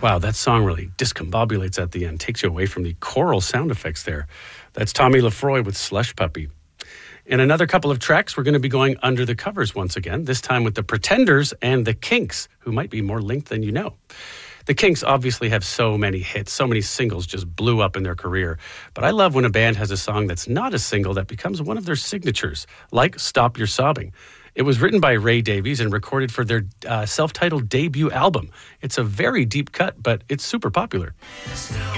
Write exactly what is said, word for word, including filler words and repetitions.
Wow, that song really discombobulates at the end, takes you away from the choral sound effects there. That's Tommy Lefroy with Slush Puppy. In another couple of tracks, we're going to be going under the covers once again, this time with the Pretenders and the Kinks, who might be more linked than you know. The Kinks obviously have so many hits, so many singles just blew up in their career. But I love when a band has a song that's not a single that becomes one of their signatures, like Stop Your Sobbing. It was written by Ray Davies and recorded for their uh, self-titled debut album. It's a very deep cut, but it's super popular.